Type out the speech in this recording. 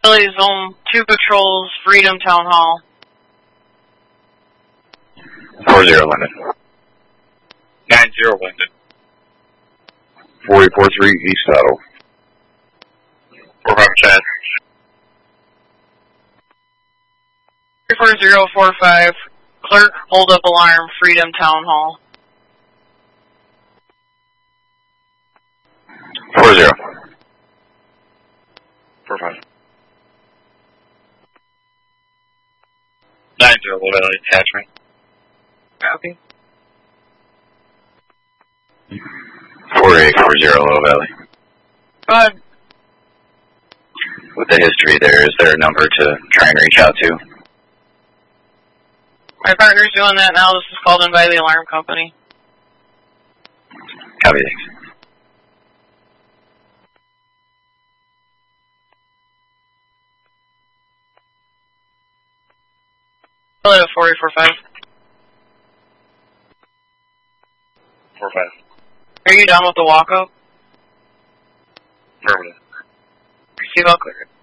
Valley Zone 2 patrols, Freedom Town Hall. 40 London. 90 London. 4043 East Saddle. 45 Chad. 34045, clerk, hold up alarm, Freedom Town Hall. 40. 45. 90 Low Valley Attachment. Copy. 4840 Low Valley. Go ahead. With the history there, is there a number to try and reach out to? My partner's doing that now. This is called in by the alarm company. Copy, thanks. Hello, 4845. 45. Are you done with the walkout? Affirmative. Receive all clear.